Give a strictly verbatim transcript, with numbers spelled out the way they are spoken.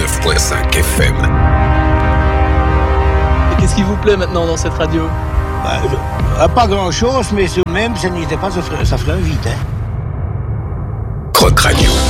neuf virgule cinq F M. Et qu'est-ce qui vous plaît maintenant dans cette radio ? Bah, je, pas grand-chose, mais tout de même, ça n'était pas, ça ferait, ça ferait un vide. Hein. Croc Radio.